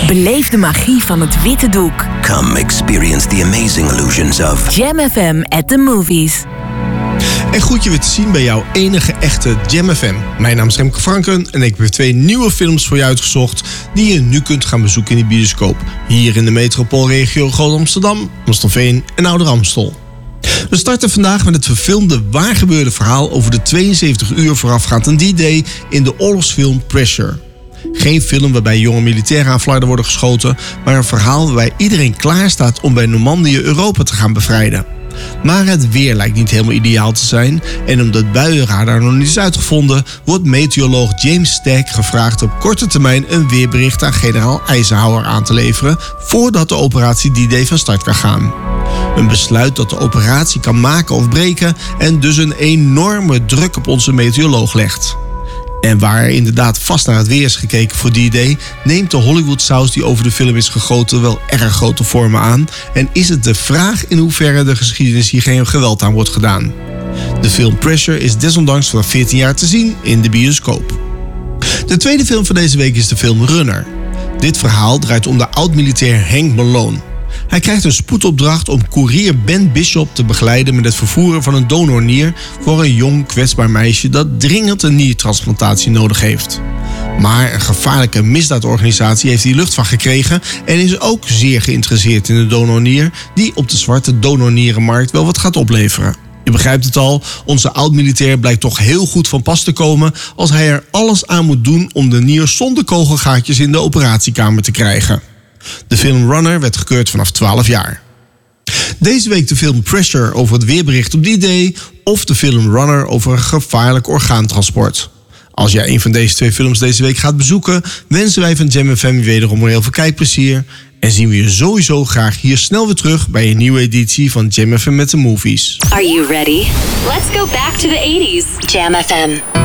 Beleef de magie van het witte doek. Come experience the amazing illusions of Jam FM at the movies. En goed je weer te zien bij jouw enige echte Jam FM. Mijn naam is Remke Franken en ik heb 2 nieuwe films voor je uitgezocht die je nu kunt gaan bezoeken in de bioscoop. Hier in de metropoolregio Groot-Amsterdam, Amstelveen en Ouder Amstel. We starten vandaag met het verfilmde waargebeurde verhaal over de 72 uur voorafgaand aan D-Day in de oorlogsfilm Pressure. Geen film waarbij jonge militairen aan flarden worden geschoten, maar een verhaal waarbij iedereen klaar staat om bij Normandië Europa te gaan bevrijden. Maar het weer lijkt niet helemaal ideaal te zijn en omdat buienradar nog niet is uitgevonden, wordt meteoroloog James Stagg gevraagd op korte termijn een weerbericht aan generaal Eisenhower aan te leveren voordat de operatie D-Day van start kan gaan. Een besluit dat de operatie kan maken of breken en dus een enorme druk op onze meteoroloog legt. En waar er inderdaad vast naar het weer is gekeken voor D-Day, neemt de Hollywood-saus die over de film is gegoten wel erg grote vormen aan en is het de vraag in hoeverre de geschiedenis hier geen geweld aan wordt gedaan. De film Pressure is desondanks vanaf 14 jaar te zien in de bioscoop. De tweede film van deze week is de film Runner. Dit verhaal draait om de oud-militair Hank Malone. Hij krijgt een spoedopdracht om koerier Ben Bishop te begeleiden met het vervoeren van een donornier voor een jong kwetsbaar meisje dat dringend een niertransplantatie nodig heeft. Maar een gevaarlijke misdaadorganisatie heeft hier lucht van gekregen en is ook zeer geïnteresseerd in de donornier die op de zwarte donornierenmarkt wel wat gaat opleveren. Je begrijpt het al, onze oud-militair blijkt toch heel goed van pas te komen als hij er alles aan moet doen om de nier zonder kogelgaatjes in de operatiekamer te krijgen. De film Runner werd gekeurd vanaf 12 jaar. Deze week de film Pressure over het weerbericht op D-Day of de film Runner over een gevaarlijk orgaantransport. Als jij een van deze 2 films deze week gaat bezoeken, wensen wij van Jam FM wederom heel veel kijkplezier en zien we je sowieso graag hier snel weer terug bij een nieuwe editie van Jam FM met de Movies. Are you ready? Let's go back to the 80s. Jam FM.